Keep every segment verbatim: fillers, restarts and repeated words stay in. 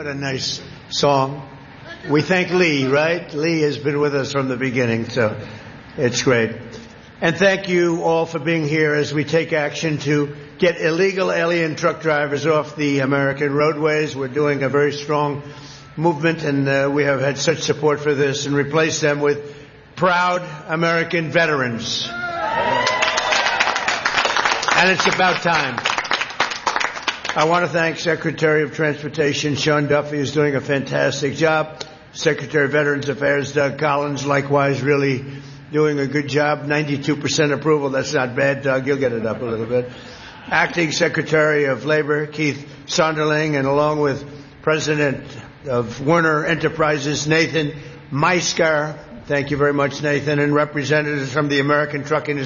What a nice song. We thank Lee, right? Lee has been with us from the beginning, so it's great. And thank you all for being here as we take action to get illegal alien truck drivers off the American roadways. We're doing a very strong movement, and uh, we have had such support for this, and replace them with proud American veterans. And it's about time. I want to thank Secretary of Transportation Sean Duffy, who's doing a fantastic job. Secretary of Veterans Affairs Doug Collins, likewise, really doing a good job. ninety-two percent approval. That's not bad, Doug. You'll get it up a little bit. Acting Secretary of Labor Keith Sonderling, and along with President of Werner Enterprises Nathan Meisker. Thank you very much, Nathan, and representatives from the American Trucking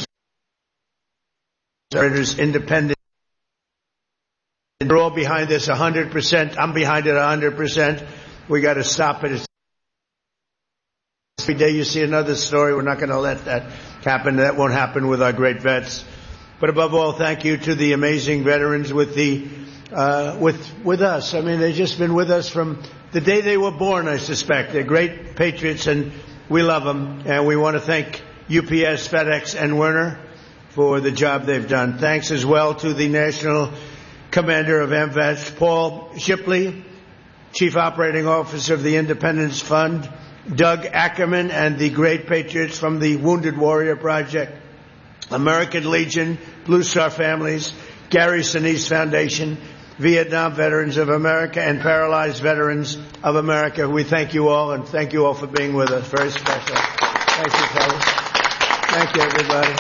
Independent. We're all behind this one hundred percent. I'm behind it one hundred percent. We got to stop it. It's every day you see another story. We're not going to let that happen. That won't happen with our great vets. But above all, thank you to the amazing veterans with the uh, with with us. I mean, they've just been with us from the day they were born, I suspect. They're great patriots, and we love them. And we want to thank U P S, FedEx, and Werner for the job they've done. Thanks as well to the National Commander of AMVETS, Paul Shipley, Chief Operating Officer of the Independence Fund, Doug Ackerman, and the great patriots from the Wounded Warrior Project, American Legion, Blue Star Families, Gary Sinise Foundation, Vietnam Veterans of America, and Paralyzed Veterans of America. We thank you all, and thank you all for being with us. Very special. Thank you, fellas. Thank you, everybody.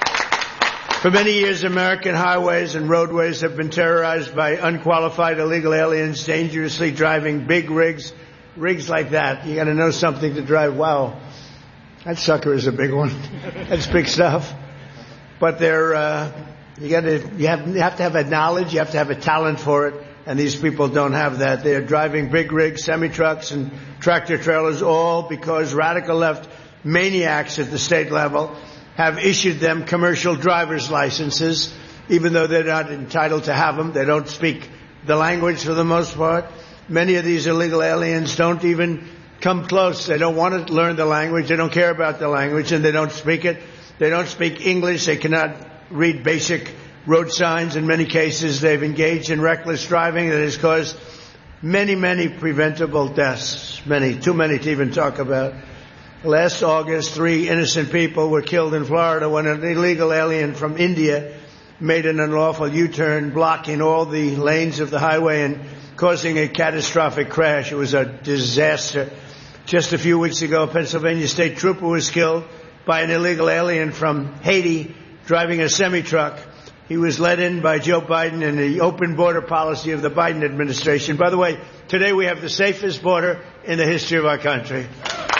For many years, American highways and roadways have been terrorized by unqualified illegal aliens dangerously driving big rigs, rigs like that. You got to know something to drive. Wow, that sucker is a big one. That's big stuff. But they're uh, you got to you have you have to have a knowledge, you have to have a talent for it, and these people don't have that. They are driving big rigs, semi trucks, and tractor trailers, all because radical left maniacs at the state level have issued them commercial driver's licenses, even though they're not entitled to have them. They don't speak the language for the most part. Many of these illegal aliens don't even come close. They don't want to learn the language. They don't care about the language, and they don't speak it. They don't speak English. They cannot read basic road signs. In many cases, they've engaged in reckless driving that has caused many, many preventable deaths. Many, too many to even talk about. Last August, three innocent people were killed in Florida when an illegal alien from India made an unlawful U-turn, blocking all the lanes of the highway and causing a catastrophic crash. It was a disaster. Just a few weeks ago, a Pennsylvania state trooper was killed by an illegal alien from Haiti driving a semi-truck. He was let in by Joe Biden and the open border policy of the Biden administration. By the way, today we have the safest border in the history of our country.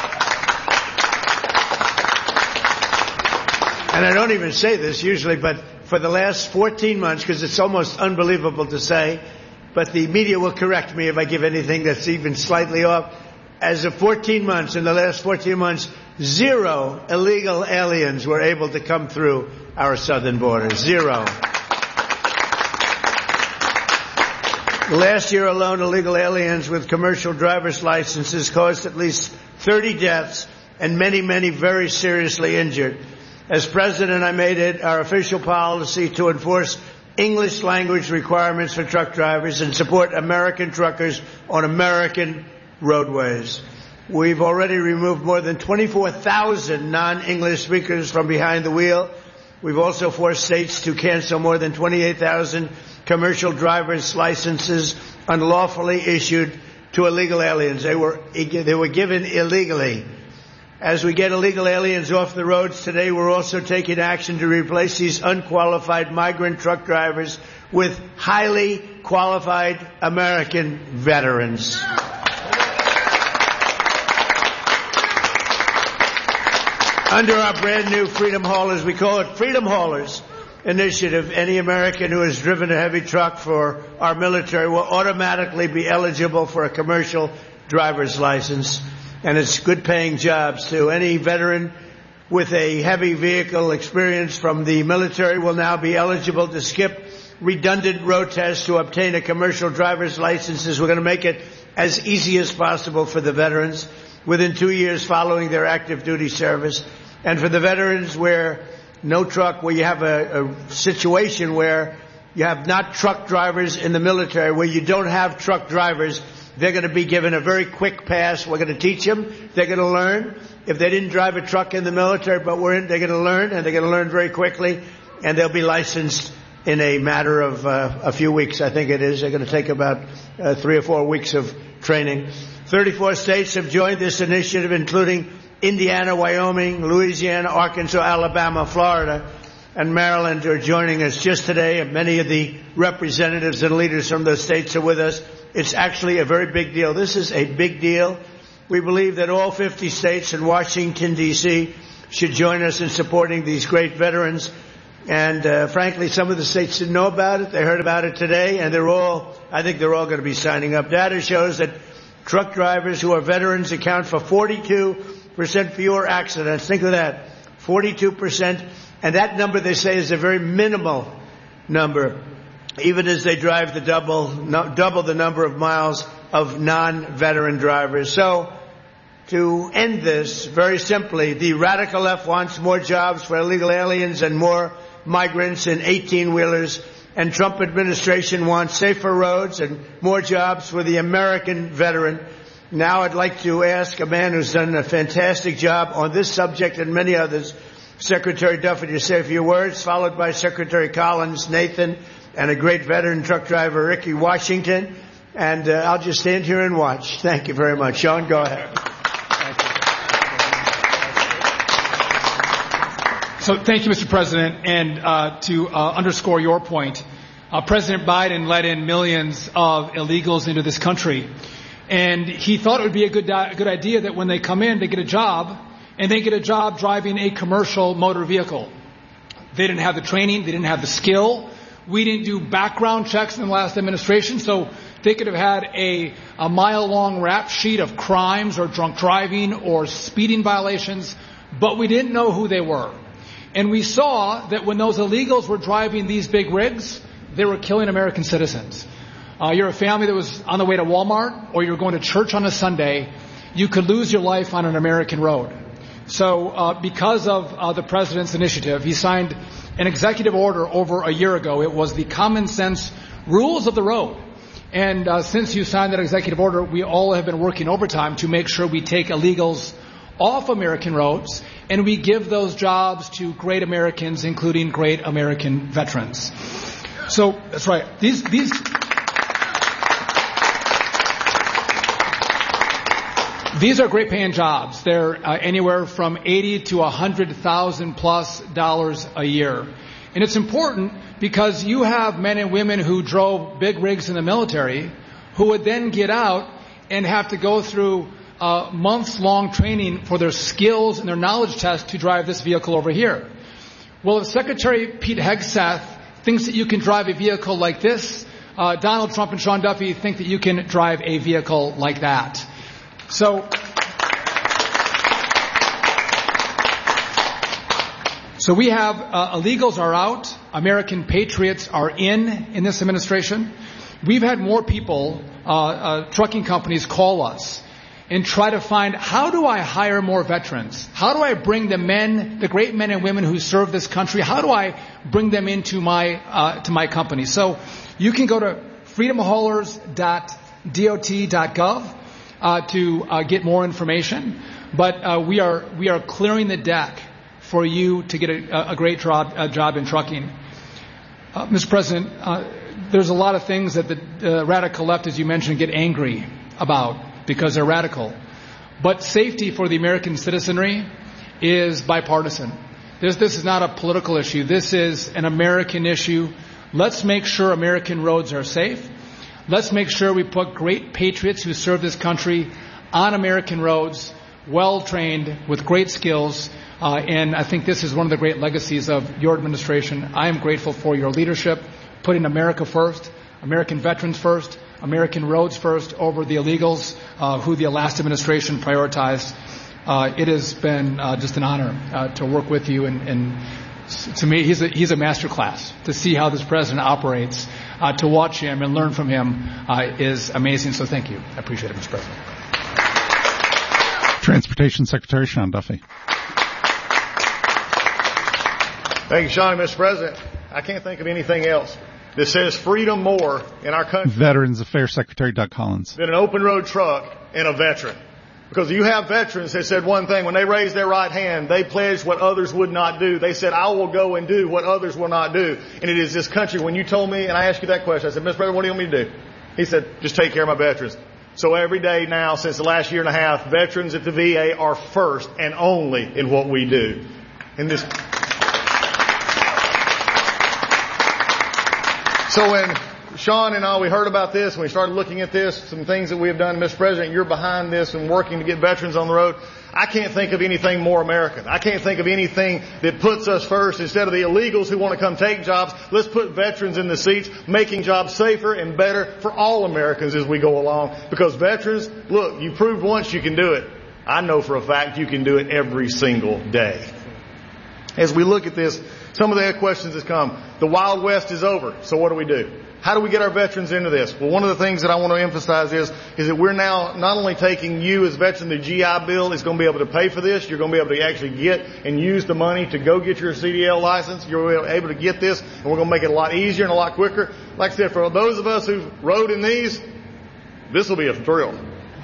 And I don't even say this usually, but for the last fourteen months, because it's almost unbelievable to say, but the media will correct me if I give anything that's even slightly off. As of fourteen months, in the last fourteen months, zero illegal aliens were able to come through our southern border. Zero. Last year alone, illegal aliens with commercial driver's licenses caused at least thirty deaths and many, many very seriously injured. As president, I made it our official policy to enforce English language requirements for truck drivers and support American truckers on American roadways. We've already removed more than twenty-four thousand non-English speakers from behind the wheel. We've also forced states to cancel more than twenty-eight thousand commercial driver's licenses unlawfully issued to illegal aliens. They were, they were given illegally. As we get illegal aliens off the roads today, we're also taking action to replace these unqualified migrant truck drivers with highly qualified American veterans. Under our brand new Freedom Haulers, we call it Freedom Haulers initiative, any American who has driven a heavy truck for our military will automatically be eligible for a commercial driver's license. And it's good paying jobs too. Any veteran with a heavy vehicle experience from the military will now be eligible to skip redundant road tests to obtain a commercial driver's license. We're going to make it as easy as possible for the veterans within two years following their active duty service. And for the veterans where no truck, where you have a, a situation where you have not truck drivers in the military, where you don't have truck drivers, they're going to be given a very quick pass. We're going to teach them. They're going to learn. If they didn't drive a truck in the military, but we're in, they're going to learn, and they're going to learn very quickly, and they'll be licensed in a matter of uh, a few weeks, I think it is. They're going to take about uh, three or four weeks of training. thirty-four states have joined this initiative, including Indiana, Wyoming, Louisiana, Arkansas, Alabama, Florida, and Maryland are joining us just today, and many of the representatives and leaders from those states are with us. It's actually a very big deal. This is a big deal. We believe that all fifty states and Washington, D C should join us in supporting these great veterans. And uh, frankly, some of the states didn't know about it. They heard about it today, and they're all, I think they're all going to be signing up. Data shows that truck drivers who are veterans account for forty-two percent fewer accidents. Think of that, forty-two percent. And that number, they say, is a very minimal number, even as they drive the double, no, double the number of miles of non-veteran drivers. So, to end this, very simply, the radical left wants more jobs for illegal aliens and more migrants in eighteen-wheelers, and Trump administration wants safer roads and more jobs for the American veteran. Now I'd like to ask a man who's done a fantastic job on this subject and many others, Secretary Duffy, to say a few words, followed by Secretary Collins, Nathan, and a great veteran truck driver, Ricky Washington. And uh, I'll just stand here and watch. Thank you very much. Sean, go ahead. So thank you, Mister President. And uh, to uh, underscore your point, uh, President Biden let in millions of illegals into this country. And he thought it would be a good, uh, good idea that when they come in, they get a job, and they get a job driving a commercial motor vehicle. They didn't have the training. They didn't have the skill. We didn't do background checks in the last administration, so they could have had a, a mile-long rap sheet of crimes or drunk driving or speeding violations, but we didn't know who they were. And we saw that when those illegals were driving these big rigs, they were killing American citizens. Uh, you're a family that was on the way to Walmart, or you're going to church on a Sunday, you could lose your life on an American road. So uh, because of uh, the President's initiative, he signed an executive order over a year ago. It was the Common Sense Rules of the Road. And uh, since you signed that executive order, we all have been working overtime to make sure we take illegals off American roads, and we give those jobs to great Americans, including great American veterans. So that's right. These these these are great paying jobs. They're uh, anywhere from eighty to a hundred thousand plus dollars a year, and it's important because you have men and women who drove big rigs in the military, who would then get out and have to go through Uh, months-long training for their skills and their knowledge test to drive this vehicle over here. Well, if Secretary Pete Hegseth thinks that you can drive a vehicle like this, uh, Donald Trump and Sean Duffy think that you can drive a vehicle like that. So, so we have uh, illegals are out, American patriots are in in this administration. We've had more people, uh, uh, trucking companies call us and try to find, how do I hire more veterans? How do I bring the men, the great men and women who serve this country, how do I bring them into my, uh, to my company? So you can go to freedom haulers dot dot dot gov, uh, to, uh, get more information. But, uh, we are, we are clearing the deck for you to get a, a great job, a job in trucking. Uh, Mister President, uh, there's a lot of things that the uh, radical left, as you mentioned, get angry about, because they're radical. But safety for the American citizenry is bipartisan. This, this is not a political issue. This is an American issue. Let's make sure American roads are safe. Let's make sure we put great patriots who serve this country on American roads, well-trained, with great skills. Uh, and I think this is one of the great legacies of your administration. I am grateful for your leadership, putting America first, American veterans first, American roads first over the illegals, uh, who the last administration prioritized. Uh, it has been uh, just an honor uh, to work with you and, and To me, he's a, he's a master class. To see how this president operates, uh, to watch him and learn from him uh, is amazing. So thank you. I appreciate it, Mister President. Transportation Secretary Sean Duffy. Thank you, Sean. Mister President, I can't think of anything else that says freedom more in our country. Veterans Affairs Secretary Doug Collins. Than an open road truck and a veteran. Because you have veterans that said one thing. When they raised their right hand, they pledged what others would not do. They said, I will go and do what others will not do. And it is this country. When you told me, and I asked you that question, I said, Mister President, what do you want me to do? He said, just take care of my veterans. So every day now, since the last year and a half, veterans at the V A are first and only in what we do. In this. So when Sean and I, we heard about this, and we started looking at this, some things that we have done, Mister President, you're behind this and working to get veterans on the road. I can't think of anything more American. I can't think of anything that puts us first. Instead of the illegals who want to come take jobs, let's put veterans in the seats, making jobs safer and better for all Americans as we go along. Because veterans, look, you proved once you can do it. I know for a fact you can do it every single day. As we look at this, some of the questions that come. The Wild West is over, so what do we do? How do we get our veterans into this? Well, one of the things that I want to emphasize is, is that we're now not only taking you as veteran, the G I Bill is going to be able to pay for this. You're going to be able to actually get and use the money to go get your C D L license. You're able to get this, and we're going to make it a lot easier and a lot quicker. Like I said, for those of us who rode in these, this will be a thrill.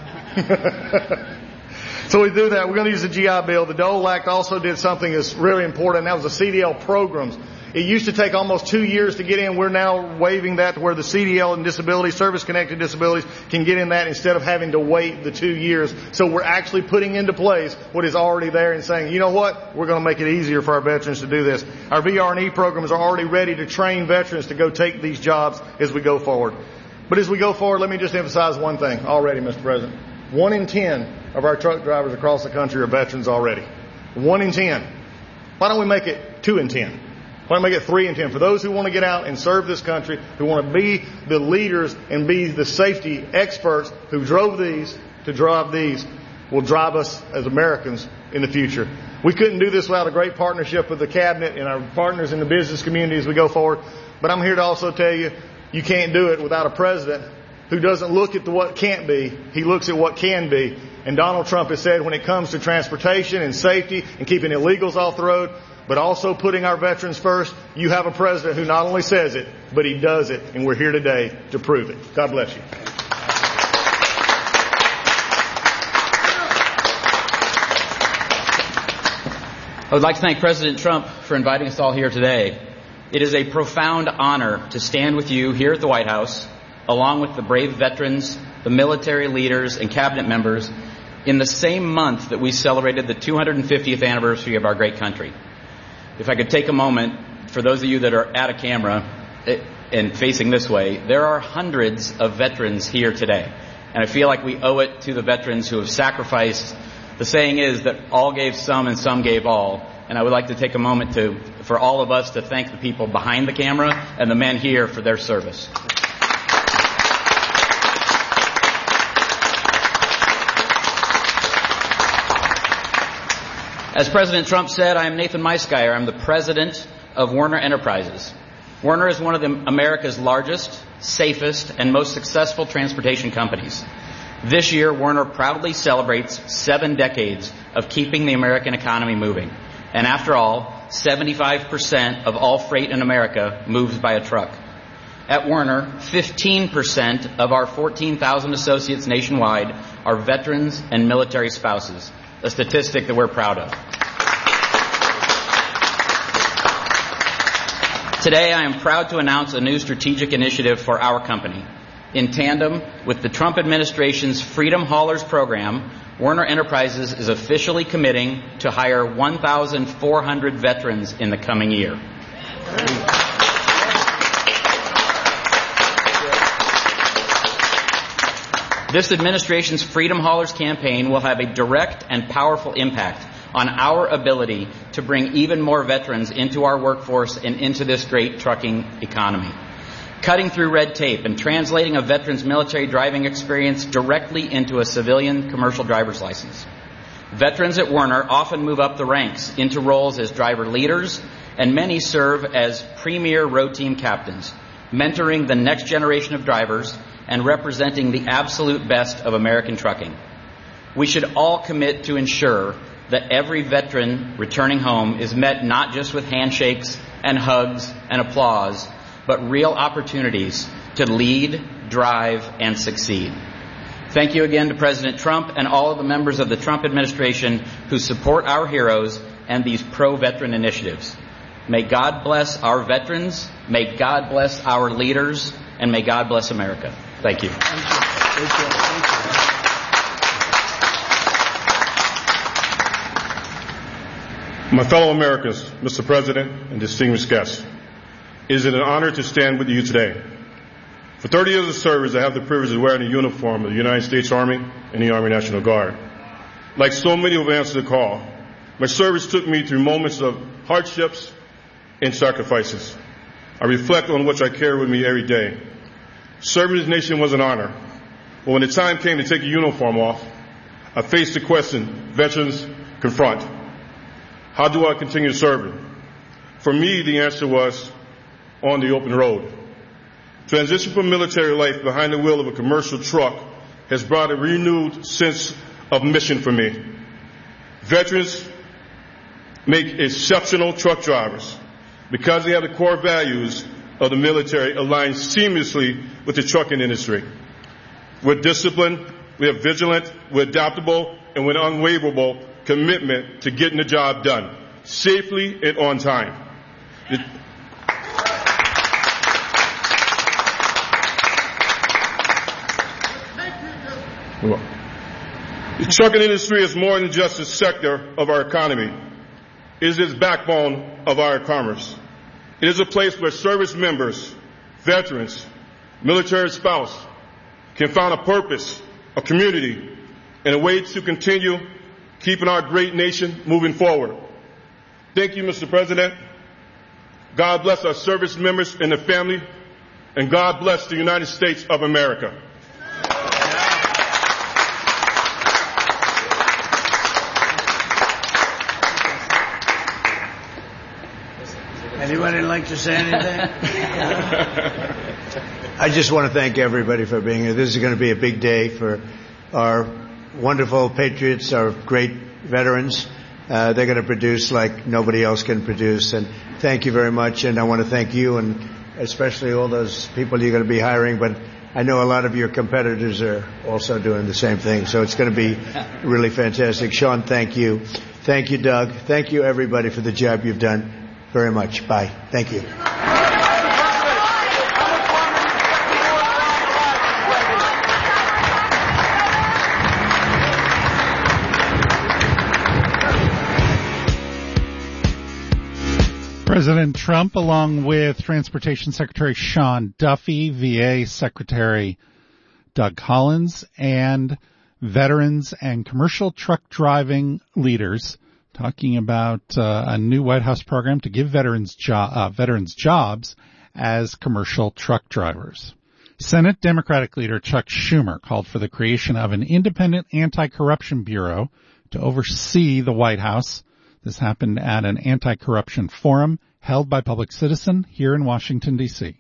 So we do that. We're going to use the G I Bill. The Dole Act also did something that's really important, and that was the C D L programs. It used to take almost two years to get in. We're now waiving that to where the C D L and disability, service-connected disabilities, can get in that instead of having to wait the two years. So we're actually putting into place what is already there and saying, you know what? We're going to make it easier for our veterans to do this. Our V R and E programs are already ready to train veterans to go take these jobs as we go forward. But as we go forward, let me just emphasize one thing already, Mister President. One in ten of our truck drivers across the country are veterans already. One in ten. Why don't we make it two in ten? Why don't we make it three in ten? For those who want to get out and serve this country, who want to be the leaders and be the safety experts who drove these to drive these, will drive us as Americans in the future. We couldn't do this without a great partnership with the Cabinet and our partners in the business community as we go forward. But I'm here to also tell you, you can't do it without a president who doesn't look at the what can't be. He looks at what can be. And Donald Trump has said when it comes to transportation and safety and keeping illegals off the road, but also putting our veterans first, you have a president who not only says it, but he does it. And we're here today to prove it. God bless you. I would like to thank President Trump for inviting us all here today. It is a profound honor to stand with you here at the White House, along with the brave veterans, the military leaders, and cabinet members, in the same month that we celebrated the two hundred fiftieth anniversary of our great country. If I could take a moment, for those of you that are at a camera and facing this way, there are hundreds of veterans here today. And I feel like we owe it to the veterans who have sacrificed. The saying is that all gave some and some gave all. And I would like to take a moment to, for all of us to thank the people behind the camera and the men here for their service. As President Trump said, I am Nathan Maisgeyer. I'm the president of Werner Enterprises. Werner is one of the, America's largest, safest, and most successful transportation companies. This year, Werner proudly celebrates seven decades of keeping the American economy moving. And after all, seventy-five percent of all freight in America moves by a truck. At Werner, fifteen percent of our fourteen thousand associates nationwide are veterans and military spouses, a statistic that we're proud of. Today, I am proud to announce a new strategic initiative for our company. In tandem with the Trump administration's Freedom Haulers program, Werner Enterprises is officially committing to hire one thousand four hundred veterans in the coming year. This administration's Freedom Haulers campaign will have a direct and powerful impact on our ability to bring even more veterans into our workforce and into this great trucking economy. Cutting through red tape and translating a veteran's military driving experience directly into a civilian commercial driver's license. Veterans at Werner often move up the ranks into roles as driver leaders and many serve as premier road team captains, mentoring the next generation of drivers and representing the absolute best of American trucking. We should all commit to ensure that every veteran returning home is met not just with handshakes and hugs and applause, but real opportunities to lead, drive, and succeed. Thank you again to President Trump and all of the members of the Trump administration who support our heroes and these pro-veteran initiatives. May God bless our veterans, may God bless our leaders, and may God bless America. Thank you. Thank you. Thank you. Thank you. My fellow Americans, Mister President, and distinguished guests, it is an honor to stand with you today. For thirty years of service, I have the privilege of wearing the uniform of the United States Army and the Army National Guard. Like so many who have answered the call, my service took me through moments of hardships and sacrifices. I reflect on which I carry with me every day. Serving this nation was an honor, but when the time came to take the uniform off, I faced the question veterans confront. How do I continue serving? For me, the answer was on the open road. Transition from military life behind the wheel of a commercial truck has brought a renewed sense of mission for me. Veterans make exceptional truck drivers because they have the core values of the military aligned seamlessly with the trucking industry. We're disciplined, we're vigilant, we're adaptable, and with an unwavering commitment to getting the job done safely and on time. The The trucking industry is more than just a sector of our economy. It is the backbone of our commerce. It is a place where service members, veterans, military spouse can find a purpose, a community, and a way to continue keeping our great nation moving forward. Thank you, Mister President. God bless our service members and their family, and God bless the United States of America. Anybody like to say anything? I just want to thank everybody for being here. This is going to be a big day for our wonderful patriots, our great veterans. Uh, they're going to produce like nobody else can produce. And thank you very much. And I want to thank you and especially all those people you're going to be hiring. But I know a lot of your competitors are also doing the same thing. So it's going to be really fantastic. Sean, thank you. Thank you, Doug. Thank you, everybody, for the job you've done. Very much. Bye. Thank you. President Trump, along with Transportation Secretary Sean Duffy, V A Secretary Doug Collins, and veterans and commercial truck driving leaders, talking about uh, a new White House program to give veterans, jo- uh, veterans jobs as commercial truck drivers. Senate Democratic leader Chuck Schumer called for the creation of an independent anti-corruption bureau to oversee the White House. This happened at an anti-corruption forum held by Public Citizen here in Washington, D C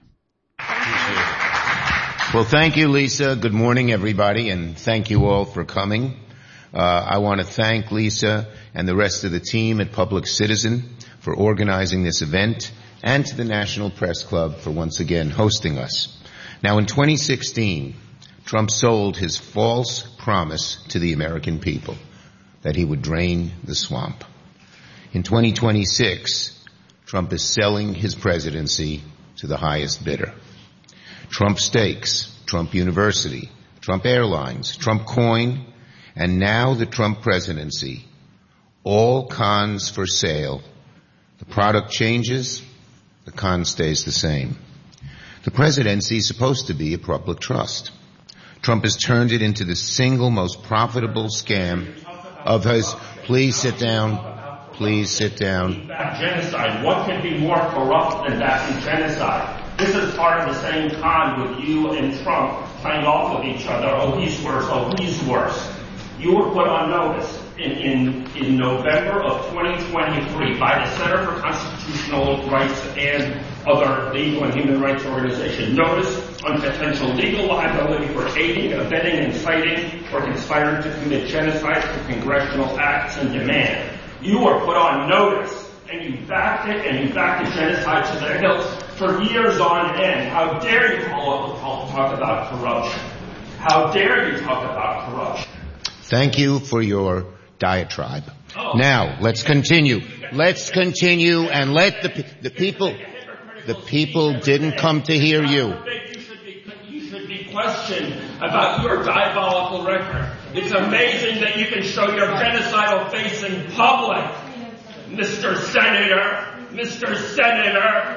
Well, thank you, Lisa. Good morning, everybody, and thank you all for coming. Uh, I want to thank Lisa and the rest of the team at Public Citizen for organizing this event, and to the National Press Club for once again hosting us. Now, in twenty sixteen, Trump sold his false promise to the American people that he would drain the swamp. In twenty twenty-six, Trump is selling his presidency to the highest bidder. Trump Steaks, Trump University, Trump Airlines, Trump Coin, and now the Trump presidency, all cons for sale. The product changes, the con stays the same. The presidency is supposed to be a public trust. Trump has turned it into the single most profitable scam of his... Please sit down. Please sit down. Genocide. What could be more corrupt than that in genocide? This is part of the same con with you and Trump playing off with each other. Oh, he's worse. Oh, he's worse. You were put on notice in, in, in November of twenty twenty-three by the Center for Constitutional Rights and other legal and human rights organizations. Notice on potential legal liability for aiding, abetting, inciting, or conspiring to commit genocide for congressional acts and demand. You were put on notice, and you backed it, and you backed the genocide to the hills for years on end. How dare you call, call, talk about corruption? How dare you talk about corruption? Thank you for your diatribe. Oh. Now, let's continue. Let's continue and let the, the people, the people didn't come to hear you. You should be, you should be questioned about your diabolical record. It's amazing that you can show your genocidal face in public, Mister Senator, Mister Senator.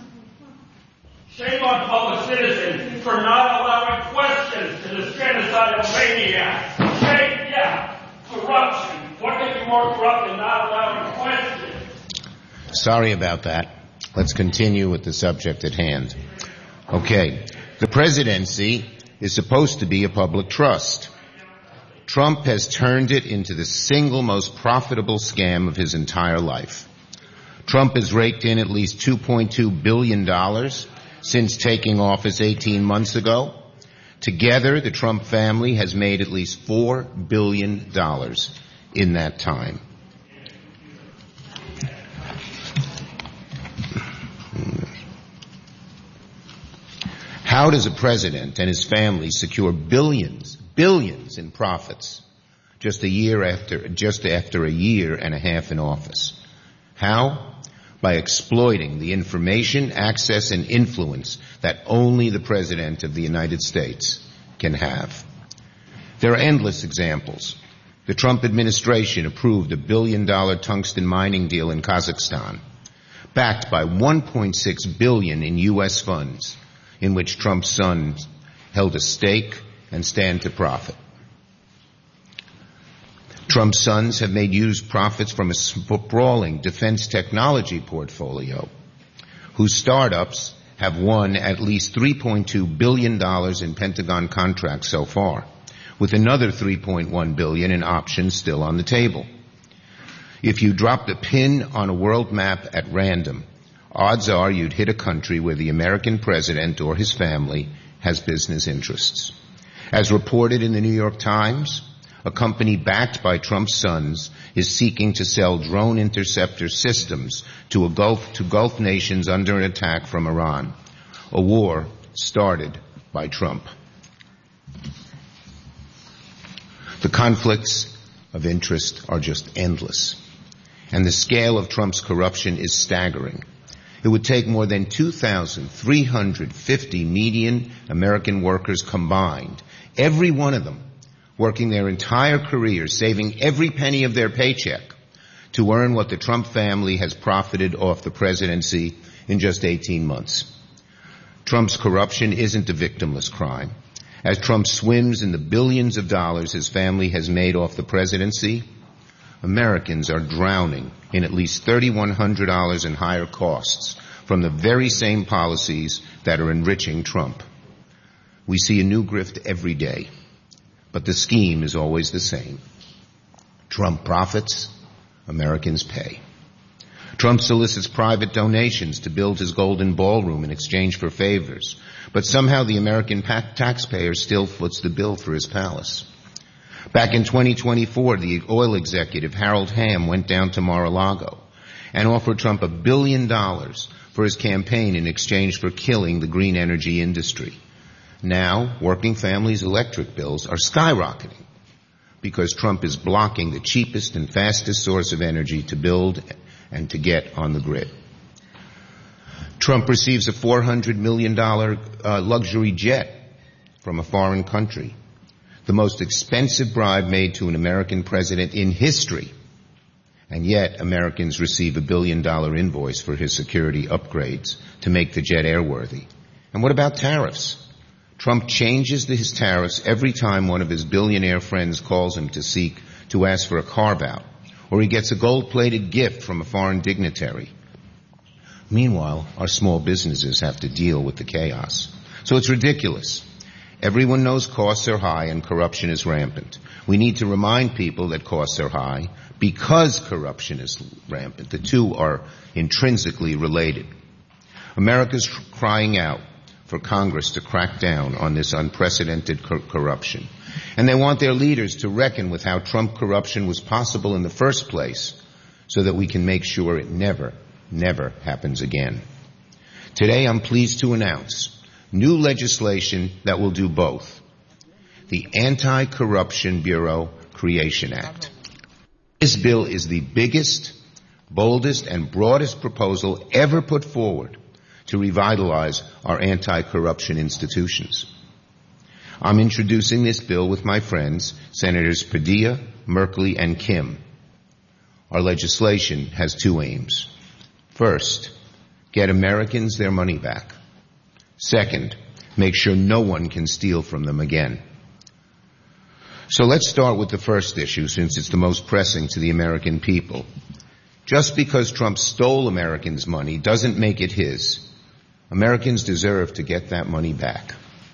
Shame on Public Citizen for not allowing questions to this genocidal maniac. Shame, yeah. Corruption. What could be more corrupt than not allowing questions? Sorry about that. Let's continue with the subject at hand. Okay. The presidency is supposed to be a public trust. Trump has turned it into the single most profitable scam of his entire life. Trump has raked in at least two point two billion dollars since taking office eighteen months ago. Together, the Trump family has made at least four billion dollars in that time. How does a president and his family secure billions, billions in profits just a year after, just after a year and a half in office? How? By exploiting the information, access, and influence that only the President of the United States can have. There are endless examples. The Trump administration approved a billion-dollar tungsten mining deal in Kazakhstan, backed by one point six billion dollars in U S funds, in which Trump's sons held a stake and stand to profit. Trump's sons have made huge profits from a sprawling defense technology portfolio, whose startups have won at least three point two billion dollars in Pentagon contracts so far, with another three point one billion dollars in options still on the table. If you dropped a pin on a world map at random, odds are you'd hit a country where the American president or his family has business interests. As reported in the New York Times, a company backed by Trump's sons is seeking to sell drone interceptor systems to a Gulf, to Gulf nations under an attack from Iran, a war started by Trump. The conflicts of interest are just endless, and the scale of Trump's corruption is staggering. It would take more than two thousand three hundred fifty median American workers combined, every one of them working their entire career, saving every penny of their paycheck, to earn what the Trump family has profited off the presidency in just eighteen months. Trump's corruption isn't a victimless crime. As Trump swims in the billions of dollars his family has made off the presidency, Americans are drowning in at least three thousand one hundred dollars in higher costs from the very same policies that are enriching Trump. We see a new grift every day, but the scheme is always the same. Trump profits, Americans pay. Trump solicits private donations to build his golden ballroom in exchange for favors, but somehow the American taxpayer still foots the bill for his palace. Back in twenty twenty-four, the oil executive Harold Hamm went down to Mar-a-Lago and offered Trump a billion dollars for his campaign in exchange for killing the green energy industry. Now, working families' electric bills are skyrocketing because Trump is blocking the cheapest and fastest source of energy to build and to get on the grid. Trump receives a four hundred million dollars uh, luxury jet from a foreign country, the most expensive bribe made to an American president in history. And yet, Americans receive a billion dollar invoice for his security upgrades to make the jet airworthy. And what about tariffs? Trump changes his tariffs every time one of his billionaire friends calls him to seek to ask for a carve-out, or he gets a gold-plated gift from a foreign dignitary. Meanwhile, our small businesses have to deal with the chaos. So it's ridiculous. Everyone knows costs are high and corruption is rampant. We need to remind people that costs are high because corruption is rampant. The two are intrinsically related. America's crying out for Congress to crack down on this unprecedented cor- corruption. And they want their leaders to reckon with how Trump corruption was possible in the first place so that we can make sure it never, never happens again. Today I'm pleased to announce new legislation that will do both. The Anti-Corruption Bureau Creation Act. This bill is the biggest, boldest, and broadest proposal ever put forward to revitalize our anti-corruption institutions. I'm introducing this bill with my friends, Senators Padilla, Merkley, and Kim. Our legislation has two aims. First, get Americans their money back. Second, make sure no one can steal from them again. So let's start with the first issue, since it's the most pressing to the American people. Just because Trump stole Americans' money doesn't make it his. Americans deserve to get that money back.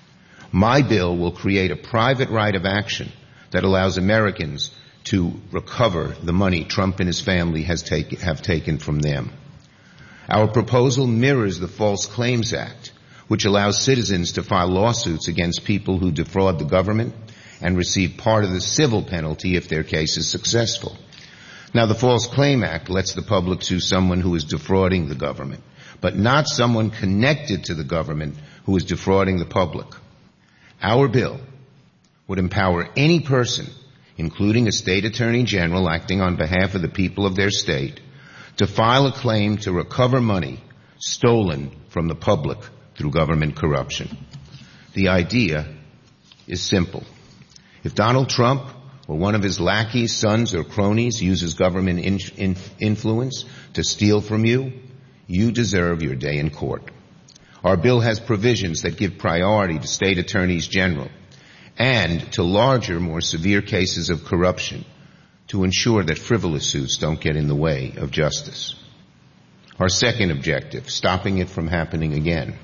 My bill will create a private right of action that allows Americans to recover the money Trump and his family has take, have taken from them. Our proposal mirrors the False Claims Act, which allows citizens to file lawsuits against people who defraud the government and receive part of the civil penalty if their case is successful. Now, the False Claim Act lets the public sue someone who is defrauding the government, but not someone connected to the government who is defrauding the public. Our bill would empower any person, including a state attorney general acting on behalf of the people of their state, to file a claim to recover money stolen from the public through government corruption. The idea is simple. If Donald Trump or one of his lackeys, sons, or cronies uses government in, in, influence to steal from you, you deserve your day in court. Our bill has provisions that give priority to state attorneys general and to larger, more severe cases of corruption to ensure that frivolous suits don't get in the way of justice. Our second objective, stopping it from happening again.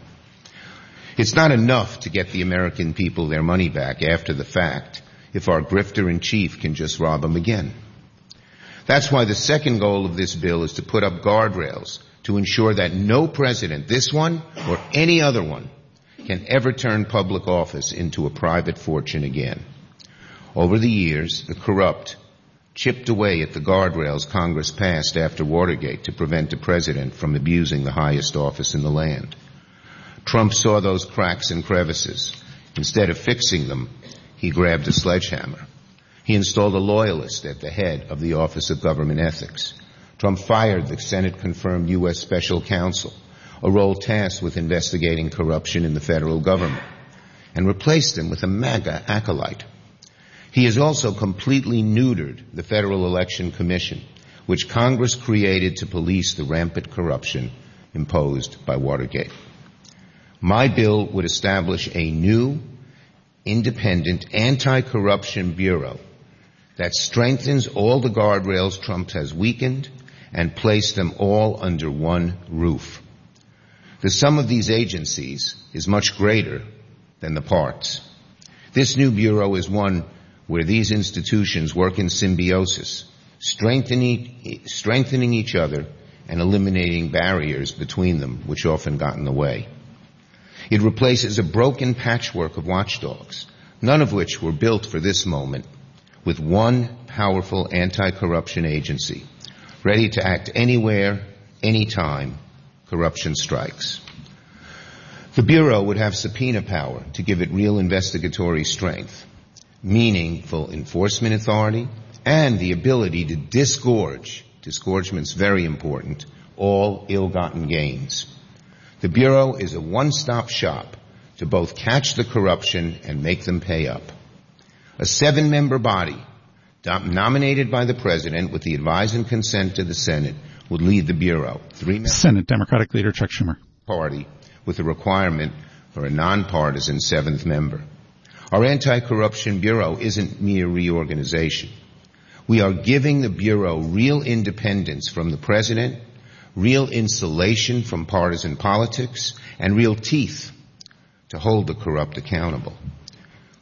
It's not enough to get the American people their money back after the fact if our grifter-in-chief can just rob them again. That's why the second goal of this bill is to put up guardrails to ensure that no president, this one or any other one, can ever turn public office into a private fortune again. Over the years, the corrupt chipped away at the guardrails Congress passed after Watergate to prevent a president from abusing the highest office in the land. Trump saw those cracks and crevices. Instead of fixing them, he grabbed a sledgehammer. He installed a loyalist at the head of the Office of Government Ethics. Trump fired the Senate-confirmed U S Special Counsel, a role tasked with investigating corruption in the federal government, and replaced him with a MAGA acolyte. He has also completely neutered the Federal Election Commission, which Congress created to police the rampant corruption imposed by Watergate. My bill would establish a new, independent anti-corruption bureau that strengthens all the guardrails Trump has weakened and place them all under one roof. The sum of these agencies is much greater than the parts. This new bureau is one where these institutions work in symbiosis, strengthening, strengthening each other and eliminating barriers between them, which often got in the way. It replaces a broken patchwork of watchdogs, none of which were built for this moment, with one powerful anti-corruption agency, ready to act anywhere, anytime corruption strikes. The Bureau would have subpoena power to give it real investigatory strength, meaningful enforcement authority, and the ability to disgorge, disgorgement's very important, all ill-gotten gains. The Bureau is a one-stop shop to both catch the corruption and make them pay up. A seven-member body, nominated by the President with the advice and consent of the Senate, would lead the Bureau. Three Senate Democratic Leader Chuck Schumer. Party with a requirement for a nonpartisan seventh member. Our Anti-Corruption Bureau isn't mere reorganization. We are giving the Bureau real independence from the President, real insulation from partisan politics, and real teeth to hold the corrupt accountable.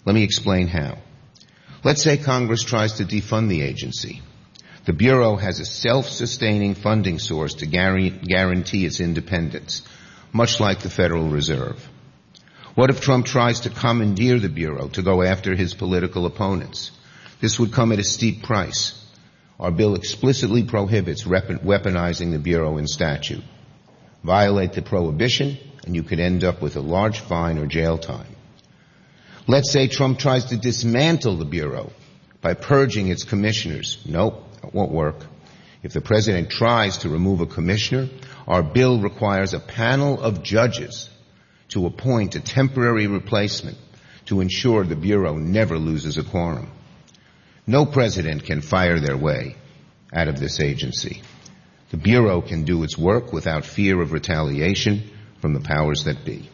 Let me explain how. Let's say Congress tries to defund the agency. The Bureau has a self-sustaining funding source to guarantee its independence, much like the Federal Reserve. What if Trump tries to commandeer the Bureau to go after his political opponents? This would come at a steep price. Our bill explicitly prohibits weaponizing the Bureau in statute. Violate the prohibition, and you could end up with a large fine or jail time. Let's say Trump tries to dismantle the Bureau by purging its commissioners. Nope, that won't work. If the president tries to remove a commissioner, our bill requires a panel of judges to appoint a temporary replacement to ensure the Bureau never loses a quorum. No president can fire their way out of this agency. The Bureau can do its work without fear of retaliation from the powers that be.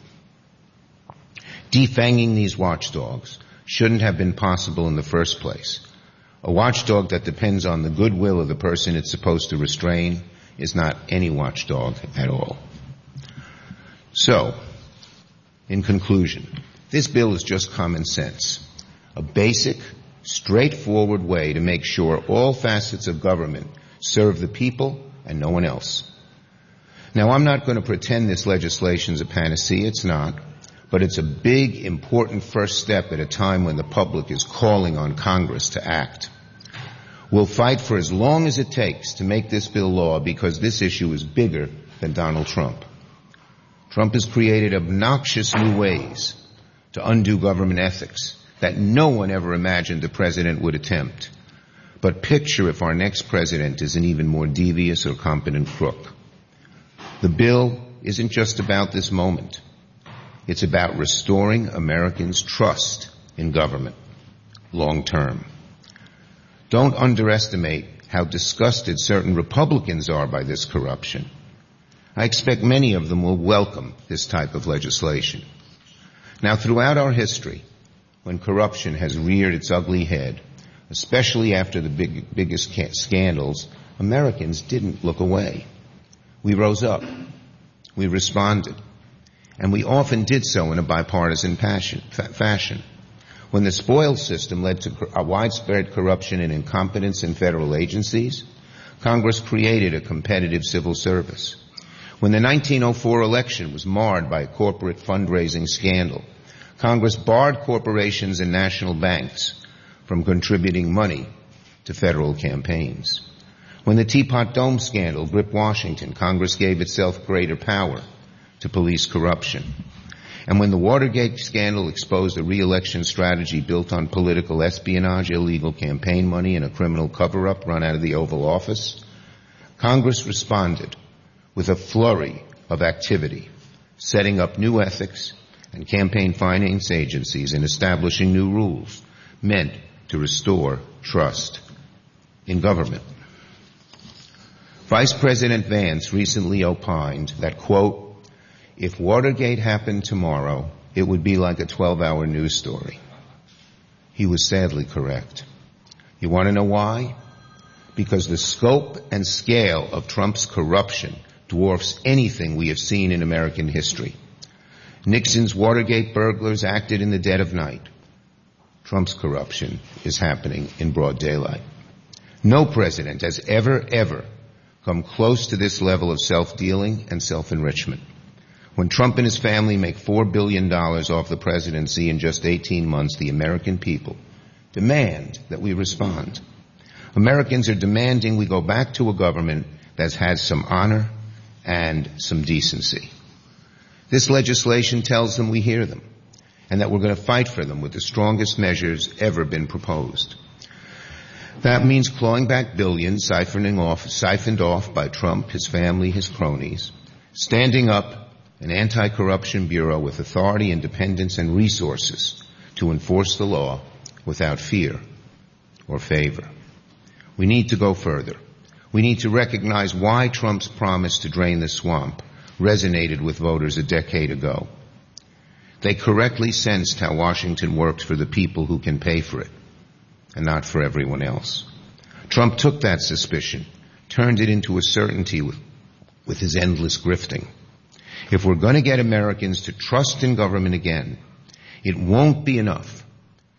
Defanging these watchdogs shouldn't have been possible in the first place. A watchdog that depends on the goodwill of the person it's supposed to restrain is not any watchdog at all. So, in conclusion, this bill is just common sense, a basic, straightforward way to make sure all facets of government serve the people and no one else. Now, I'm not going to pretend this legislation is a panacea. It's not. But it's a big, important first step at a time when the public is calling on Congress to act. We'll fight for as long as it takes to make this bill law because this issue is bigger than Donald Trump. Trump has created obnoxious new ways to undo government ethics that no one ever imagined the president would attempt. But picture if our next president is an even more devious or competent crook. The bill isn't just about this moment. It's about restoring Americans' trust in government, long term. Don't underestimate how disgusted certain Republicans are by this corruption. I expect many of them will welcome this type of legislation. Now, throughout our history, when corruption has reared its ugly head, especially after the big, biggest scandals, Americans didn't look away. We rose up. We responded. And we often did so in a bipartisan passion, fa- fashion. When the spoils system led to cor- widespread corruption and incompetence in federal agencies, Congress created a competitive civil service. When the nineteen oh four election was marred by a corporate fundraising scandal, Congress barred corporations and national banks from contributing money to federal campaigns. When the Teapot Dome scandal gripped Washington, Congress gave itself greater power to police corruption. And when the Watergate scandal exposed a re-election strategy built on political espionage, illegal campaign money, and a criminal cover-up run out of the Oval Office, Congress responded with a flurry of activity, setting up new ethics and campaign finance agencies and establishing new rules meant to restore trust in government. Vice President Vance recently opined that, quote, if Watergate happened tomorrow, it would be like a twelve-hour news story. He was sadly correct. You want to know why? Because the scope and scale of Trump's corruption dwarfs anything we have seen in American history. Nixon's Watergate burglars acted in the dead of night. Trump's corruption is happening in broad daylight. No president has ever, ever come close to this level of self-dealing and self-enrichment. When Trump and his family make four billion dollars off the presidency in just eighteen months, the American people demand that we respond. Americans are demanding we go back to a government that has some honor and some decency. This legislation tells them we hear them and that we're going to fight for them with the strongest measures ever been proposed. That means clawing back billions siphoning off, siphoned off by Trump, his family, his cronies, standing up an anti-corruption bureau with authority, independence, and resources to enforce the law without fear or favor. We need to go further. We need to recognize why Trump's promise to drain the swamp resonated with voters a decade ago. They correctly sensed how Washington works for the people who can pay for it, and not for everyone else. Trump took that suspicion, turned it into a certainty with, with his endless grifting. If we're going to get Americans to trust in government again, it won't be enough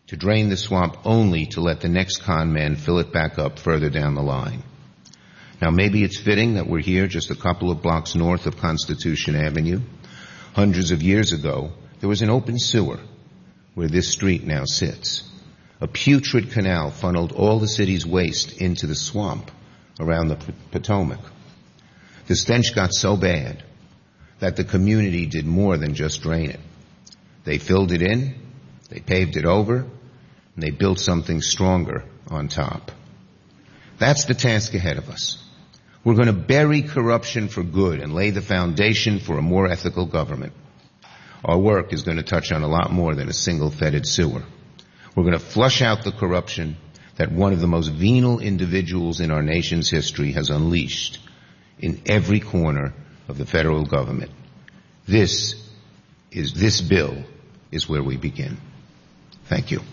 to drain the swamp only to let the next con man fill it back up further down the line. Now, maybe it's fitting that we're here just a couple of blocks north of Constitution Avenue. Hundreds of years ago, there was an open sewer where this street now sits. A putrid canal funneled all the city's waste into the swamp around the Potomac. The stench got so bad that the community did more than just drain it. They filled it in, they paved it over, and they built something stronger on top. That's the task ahead of us. We're going to bury corruption for good and lay the foundation for a more ethical government. Our work is going to touch on a lot more than a single fetid sewer. We're going to flush out the corruption that one of the most venal individuals in our nation's history has unleashed in every corner of the federal government. This is, this bill is where we begin. Thank you.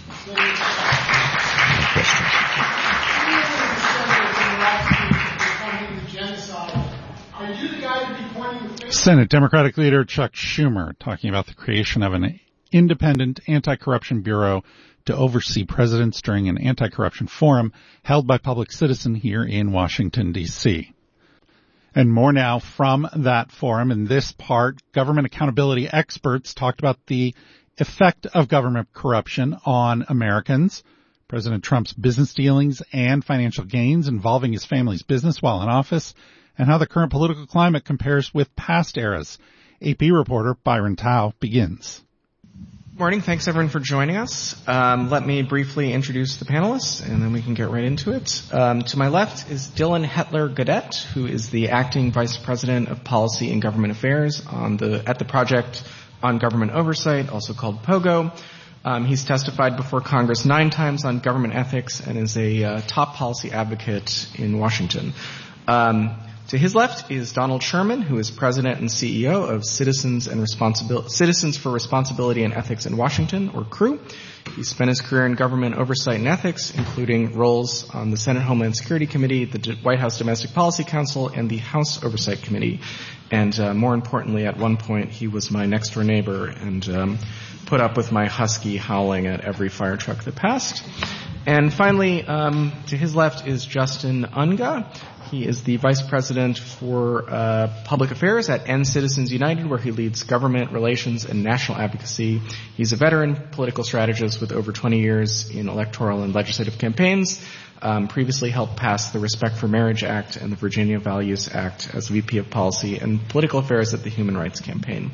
Senate Democratic leader Chuck Schumer talking about the creation of an independent anti-corruption bureau to oversee presidents during an anti-corruption forum held by Public Citizen here in Washington, D C. And more now from that forum. In this part, government accountability experts talked about the effect of government corruption on Americans, President Trump's business dealings and financial gains involving his family's business while in office, and how the current political climate compares with past eras. A P reporter Byron Tao begins. Morning. Thanks, everyone, for joining us. Um, let me briefly introduce the panelists, and then we can get right into it. Um, to my left is Dylan Hetler-Gadet, who is the acting vice president of policy and government affairs on the at the Project on Government Oversight, also called POGO. Um, he's testified before Congress nine times on government ethics and is a uh, top policy advocate in Washington. Um, To his left is Donald Sherman, who is president and C E O of Citizens and Responsibil- Citizens for Responsibility and Ethics in Washington, or C R E W. He spent his career in government oversight and ethics, including roles on the Senate Homeland Security Committee, the D- White House Domestic Policy Council, and the House Oversight Committee. And uh, more importantly, at one point, he was my next-door neighbor and um, put up with my husky howling at every fire truck that passed. And finally, um, to his left is Justin Unga. He is the Vice President for uh, Public Affairs at End Citizens United, where he leads government relations and national advocacy. He's a veteran political strategist with over twenty years in electoral and legislative campaigns. Um, previously helped pass the Respect for Marriage Act and the Virginia Values Act as V P of Policy and Political Affairs at the Human Rights Campaign.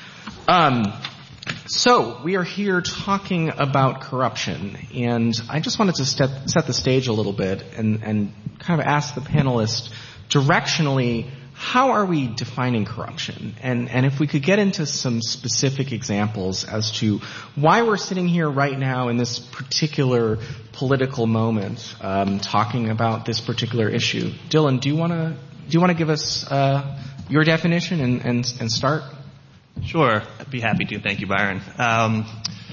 Um, So, we are here talking about corruption, and I just wanted to step, set the stage a little bit and, and kind of ask the panelists directionally, how are we defining corruption? And, and if we could get into some specific examples as to why we're sitting here right now in this particular political moment, um, talking about this particular issue. Dylan, do you want to do you want to give us uh, your definition and, and, and start? Sure, I'd be happy to. Thank you, Byron. Um,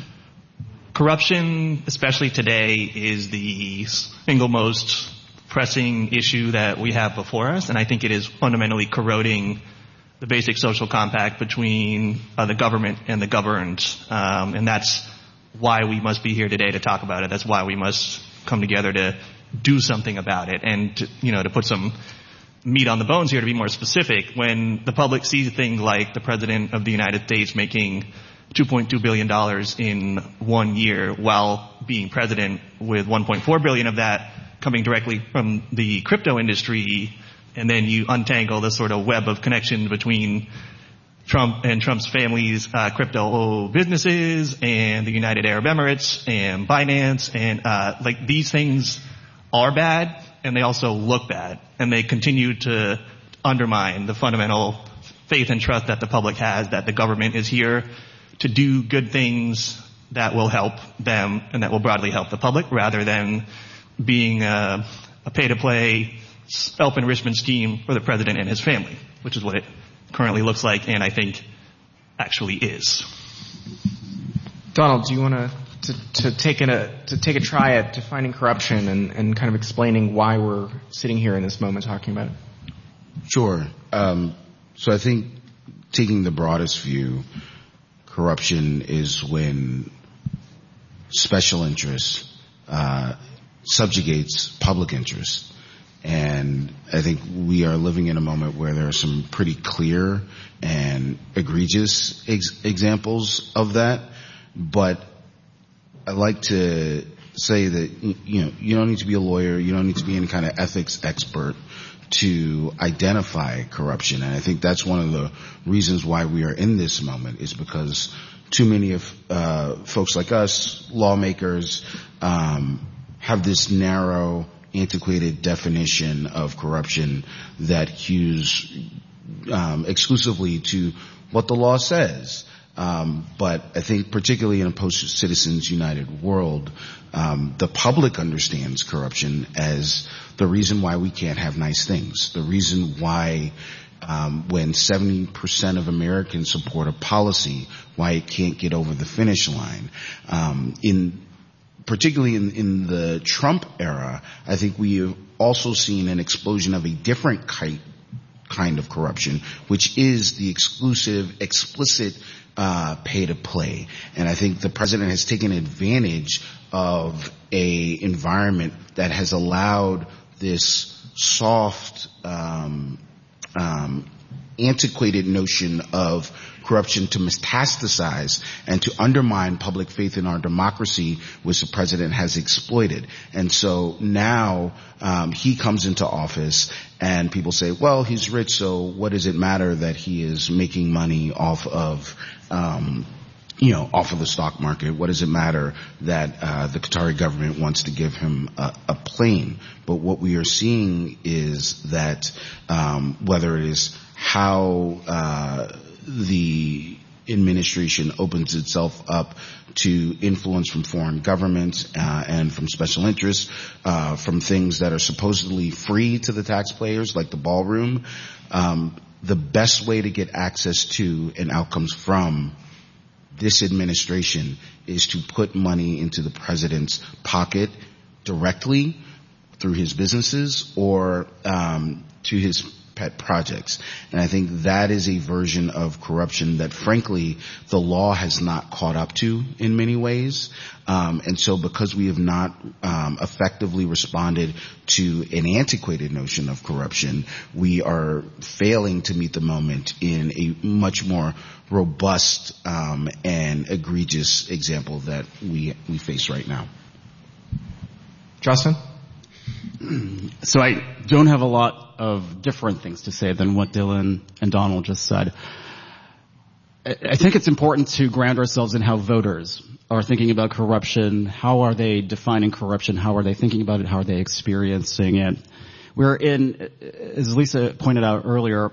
corruption, especially today, is the single most pressing issue that we have before us, and I think it is fundamentally corroding the basic social compact between uh, the government and the governed, um, and that's why we must be here today to talk about it. That's why we must come together to do something about it, and to, you know, to put some meat on the bones here, to be more specific. When the public sees things like the President of the United States making two point two billion dollars in one year while being president, with one point four billion dollars of that coming directly from the crypto industry, and then you untangle the sort of web of connection between Trump and Trump's family's uh, crypto businesses and the United Arab Emirates and Binance, and uh, like these things are bad, and they also look bad, and they continue to undermine the fundamental faith and trust that the public has that the government is here to do good things that will help them and that will broadly help the public, rather than being a, a pay-to-play self-enrichment scheme for the president and his family, which is what it currently looks like, and I think actually is. Donald, do you want to to, to take a to take a try at defining corruption and, and kind of explaining why we're sitting here in this moment talking about it? Sure. Um, so I think taking the broadest view, corruption is when special interests, uh, subjugates public interest. And I think we are living in a moment where there are some pretty clear and egregious ex- examples of that. But I like to say that, you know, you don't need to be a lawyer, you don't need to be any kind of ethics expert to identify corruption. And I think that's one of the reasons why we are in this moment, is because too many of uh folks like us, lawmakers, um have this narrow, antiquated definition of corruption that hews um, exclusively to what the law says. Um, but I think particularly in a post-Citizens United world, um, the public understands corruption as the reason why we can't have nice things, the reason why um, when seventy percent of Americans support a policy, why it can't get over the finish line. Um, in particularly in, in the Trump era, I think we have also seen an explosion of a different kind, kind of corruption, which is the exclusive, explicit uh, pay-to-play. And I think the president has taken advantage of a environment that has allowed this soft, um, um, antiquated notion of corruption to metastasize and to undermine public faith in our democracy, which the president has exploited. And so now um, he comes into office and people say, well, he's rich, so what does it matter that he is making money off of um you know, off of the stock market? What does it matter that uh the Qatari government wants to give him a, a plane? But what we are seeing is that um whether it is how uh the administration opens itself up to influence from foreign governments uh, and from special interests, uh from things that are supposedly free to the taxpayers, like the ballroom, um the best way to get access to and outcomes from this administration is to put money into the president's pocket directly through his businesses or um to his pet projects. And I think that is a version of corruption that, frankly, the law has not caught up to in many ways. Um, and so because we have not um, effectively responded to an antiquated notion of corruption, we are failing to meet the moment in a much more robust um, and egregious example that we we face right now. Justin? So I don't have a lot of different things to say than what Dylan and Donald just said. I think it's important to ground ourselves in how voters are thinking about corruption. How are they defining corruption? How are they thinking about it? How are they experiencing it? We're in, as Lisa pointed out earlier,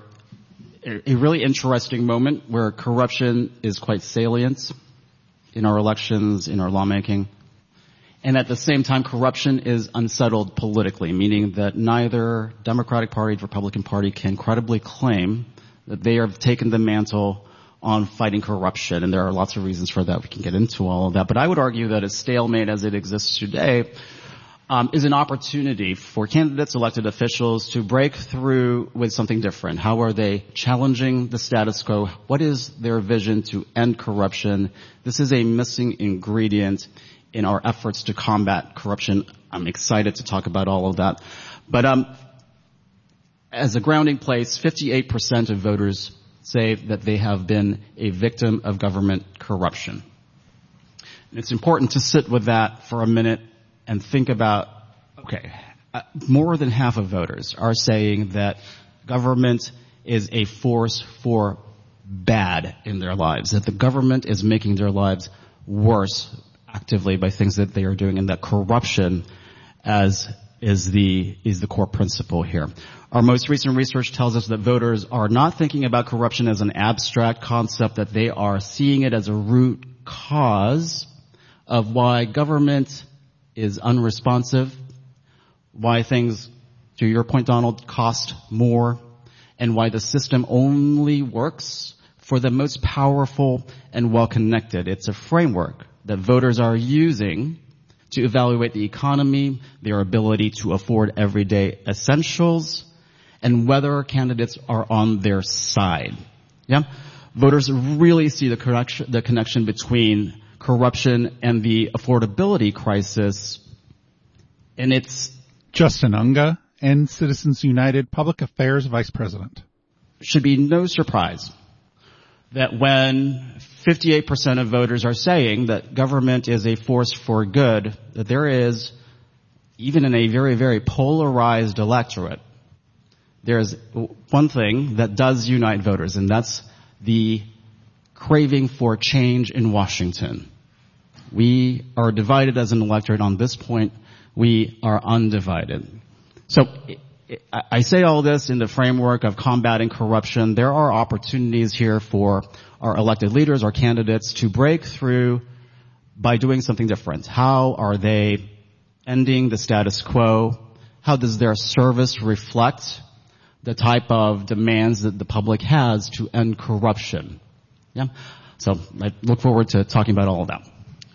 a really interesting moment where corruption is quite salient in our elections, in our lawmaking. And at the same time, corruption is unsettled politically, meaning that neither Democratic Party nor Republican Party can credibly claim that they have taken the mantle on fighting corruption. And there are lots of reasons for that. We can get into all of that. But I would argue that a stalemate as it exists today um, is an opportunity for candidates, elected officials to break through with something different. How are they challenging the status quo? What is their vision to end corruption? This is a missing ingredient in our efforts to combat corruption. I'm excited to talk about all of that. But um, as a grounding place, fifty-eight percent of voters say that they have been a victim of government corruption. And it's important to sit with that for a minute and think about, okay, uh, more than half of voters are saying that government is a force for bad in their lives, that the government is making their lives worse actively by things that they are doing, and that corruption as is the is the core principle here. Our most recent research tells us that voters are not thinking about corruption as an abstract concept, that they are seeing it as a root cause of why government is unresponsive, why things, to your point, Donald, cost more, and why the system only works for the most powerful and well-connected. It's a framework that voters are using to evaluate the economy, their ability to afford everyday essentials, and whether candidates are on their side. Yeah? Voters really see the connection, the connection between corruption and the affordability crisis. And it's Justin Unga, and Citizens United Public Affairs Vice President. Should be no surprise that when fifty-eight percent of voters are saying that government is a force for good, that there is, even in a very, very polarized electorate, there's one thing that does unite voters, and that's the craving for change in Washington. We are divided as an electorate. On this point, we are undivided. So I say all this in the framework of combating corruption. There are opportunities here for our elected leaders, our candidates, to break through by doing something different. How are they ending the status quo? How does their service reflect the type of demands that the public has to end corruption? Yeah. So I look forward to talking about all of that.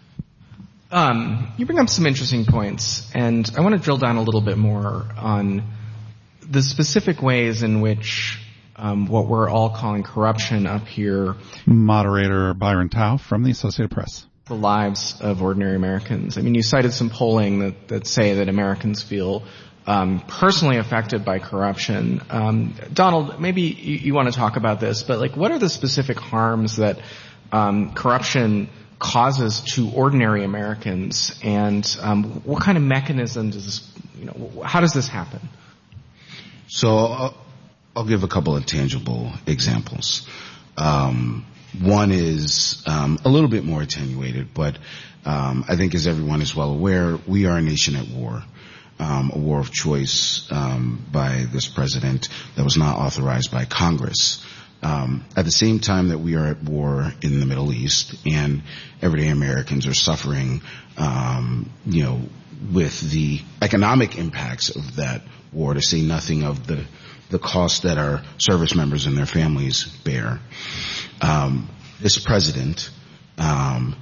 Um, you bring up some interesting points, and I want to drill down a little bit more on the specific ways in which um, what we're all calling corruption up here. Moderator Byron Tao from the Associated Press. The lives of ordinary Americans. I mean, you cited some polling that, that say that Americans feel um, personally affected by corruption. Um, Donald, maybe you, you want to talk about this, but like, what are the specific harms that um, corruption causes to ordinary Americans, and um, what kind of mechanism does this, you know, how does this happen? So I'll, I'll give a couple of tangible examples. Um, one is um, a little bit more attenuated, but um, I think, as everyone is well aware, we are a nation at war. Um, a war of choice um, by this president that was not authorized by Congress. Um, at the same time that we are at war in the Middle East and everyday Americans are suffering, um, you know, with the economic impacts of that war, to say nothing of the, the cost that our service members and their families bear. Um, this president, um,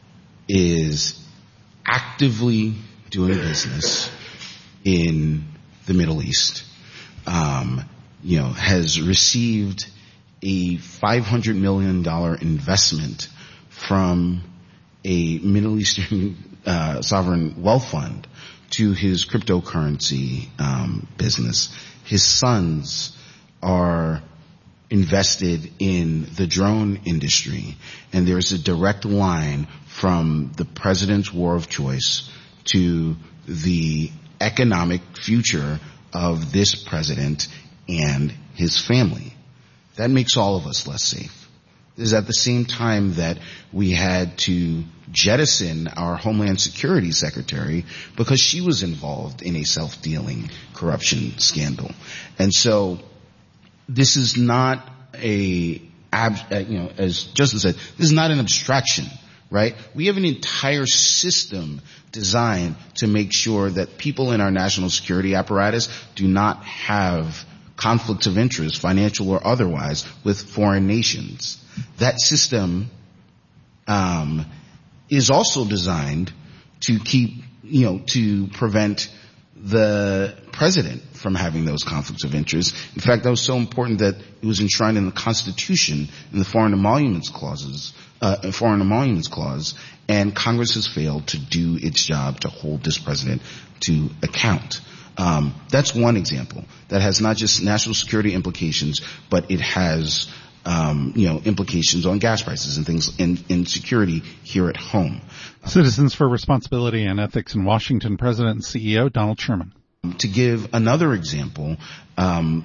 is actively doing business in the Middle East, um, you know, has received a five hundred million dollars investment from a Middle Eastern uh, sovereign wealth fund to his cryptocurrency um, business. His sons are invested in the drone industry, and there's a direct line from the president's war of choice to the economic future of this president and his family. That makes all of us less safe. This is at the same time that we had to jettison our Homeland Security Secretary because she was involved in a self-dealing corruption scandal. And so this is not a, ab- you know, as Justin said, this is not an abstraction, right? We have an entire system designed to make sure that people in our national security apparatus do not have conflicts of interest, financial or otherwise, with foreign nations. That system um, is also designed to keep, you know, to prevent the president from having those conflicts of interest. In fact, that was so important that it was enshrined in the Constitution in the Foreign Emoluments Clauses, uh, Foreign Emoluments Clause, and Congress has failed to do its job to hold this president to account. Um, that's one example that has not just national security implications, but it has, um, you know, implications on gas prices and things in, in security here at home. Citizens for Responsibility and Ethics in Washington President and C E O Donald Sherman. To give another example, um,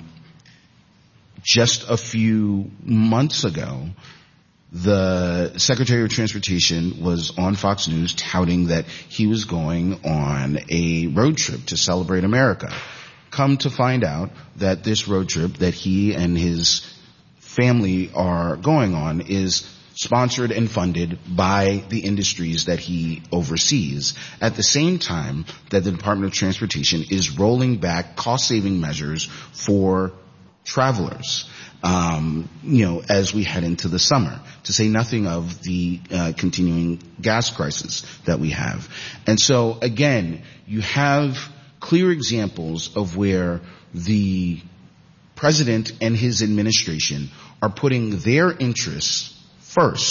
just a few months ago, the Secretary of Transportation was on Fox News touting that he was going on a road trip to celebrate America. Come to find out that this road trip that he and his family are going on is sponsored and funded by the industries that he oversees, at the same time that the Department of Transportation is rolling back cost-saving measures for travelers. Um, you know, as we head into the summer, to say nothing of the uh, continuing gas crisis that we have. And so, again, you have clear examples of where the president and his administration are putting their interests first,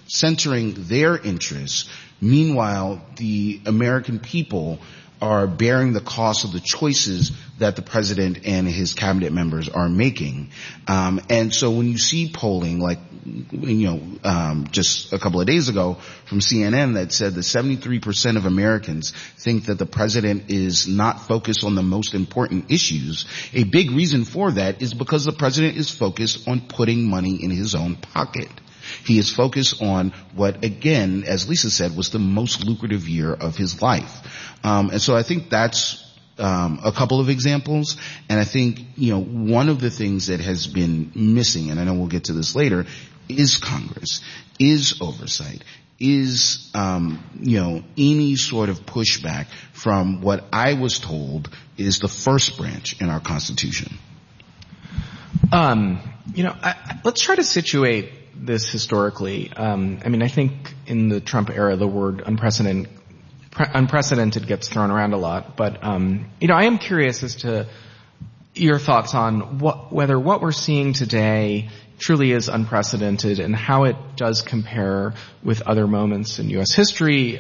centering their interests. Meanwhile, the American people are bearing the cost of the choices that the president and his cabinet members are making. Um, and so when you see polling like, you know, um, just a couple of days ago from C N N that said that seventy-three percent of Americans think that the president is not focused on the most important issues, a big reason for that is because the president is focused on putting money in his own pocket. He is focused on what, again, as Lisa said, was the most lucrative year of his life. Um, and so I think that's um, a couple of examples. And I think, you know, one of the things that has been missing, and I know we'll get to this later, is Congress, is oversight, is, um, you know, any sort of pushback from what I was told is the first branch in our Constitution. Um, you know, I, let's try to situate this historically. Um, I mean, I think in the Trump era, the word unprecedented, pre- unprecedented gets thrown around a lot. But, um, you know, I am curious as to your thoughts on what, whether what we're seeing today truly is unprecedented and how it does compare with other moments in U S history.